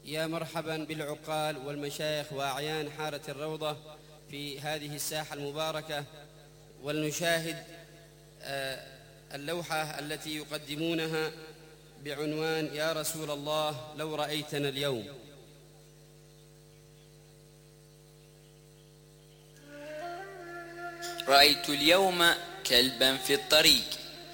يا مرحبا بالعقال والمشايخ وأعيان حارة الروضة في هذه الساحة المباركة، ولنشاهد اللوحة التي يقدمونها بعنوان يا رسول الله لو رأيتنا اليوم. رأيت اليوم كلبا في الطريق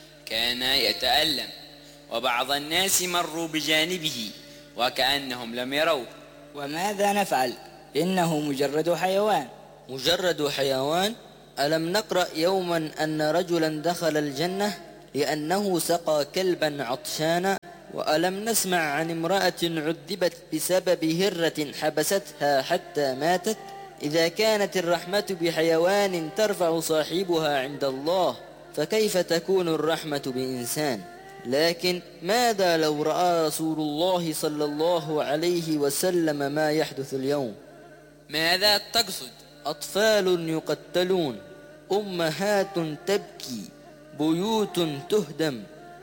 كان يتألم، وبعض الناس مروا بجانبه وكأنهم لم يروه. وماذا نفعل؟ إنه مجرد حيوان. مجرد حيوان؟ ألم نقرأ يوما أن رجلا دخل الجنة لأنه سقى كلبا عطشانا؟ وألم نسمع عن امرأة عذبت بسبب هرة حبستها حتى ماتت؟ إذا كانت الرحمة بحيوان ترفع صاحبها عند الله، فكيف تكون الرحمة بإنسان؟ لكن ماذا لو رأى رسول الله صلى الله عليه وسلم ما يحدث اليوم؟ ماذا تقصد؟ أطفال يقتلون، أمهات تبكي، بيوت تهدم،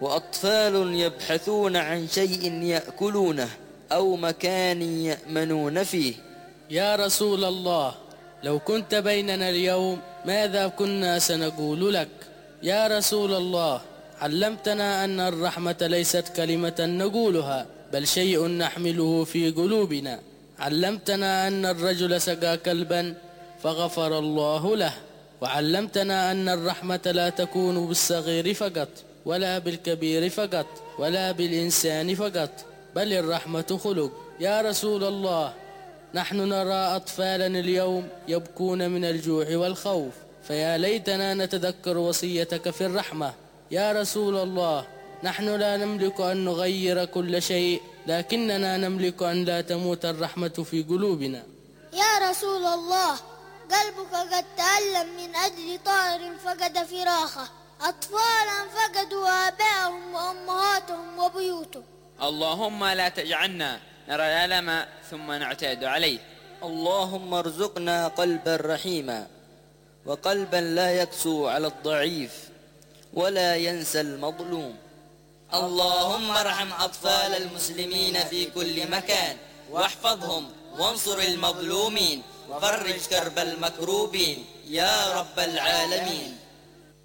وأطفال يبحثون عن شيء يأكلونه أو مكان يأمنون فيه. يا رسول الله، لو كنت بيننا اليوم ماذا كنا سنقول لك؟ يا رسول الله، علمتنا أن الرحمة ليست كلمة نقولها بل شيء نحمله في قلوبنا. علمتنا أن الرجل سقى كلبا فغفر الله له، وعلمتنا أن الرحمة لا تكون بالصغير فقط ولا بالكبير فقط ولا بالإنسان فقط، بل الرحمة خلق. يا رسول الله، نحن نرى أطفالا اليوم يبكون من الجوع والخوف، فيا ليتنا نتذكر وصيتك في الرحمة. يا رسول الله، نحن لا نملك أن نغير كل شيء، لكننا نملك أن لا تموت الرحمة في قلوبنا. يا رسول الله، قلبك قد تألم من أجل طائر فقد فراخه، أطفالا فقدوا آباءهم وأمهاتهم وبيوتهم. اللهم لا تجعلنا نرى الألم ثم نعتاد عليه. اللهم ارزقنا قلبا رحيما، وقلبا لا يكسو على الضعيف ولا ينسى المظلوم. اللهم ارحم أطفال المسلمين في كل مكان، واحفظهم وانصر المظلومين، وفرج كرب المكروبين يا رب العالمين.